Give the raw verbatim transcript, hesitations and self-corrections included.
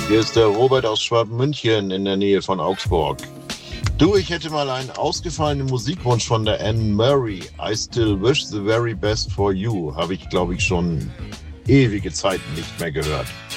Hier ist der Robert aus Schwabmünchen in der Nähe von Augsburg. Du, ich hätte mal einen ausgefallenen Musikwunsch von der Anne Murray. I still wish the very best for you. Habe ich, glaube ich, schon ewige Zeiten nicht mehr gehört.